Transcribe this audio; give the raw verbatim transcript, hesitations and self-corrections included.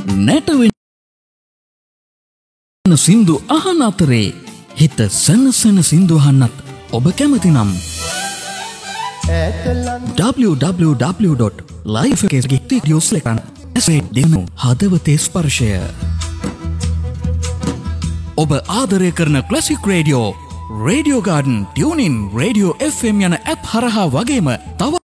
නැටවෙන සින්දු අහන අතරේ හිත සනසන සින්දු අහන්නත් ඔබ කැමති නම් w w w dot live f k radio select එසේ දෙනු හදවතේ ස්පර්ශය. ඔබ ආදරය කරන classic radio, radio garden, tune ඉන්, රේඩියෝ එෆ් එම් යන ඇප් හරහා වගේම තව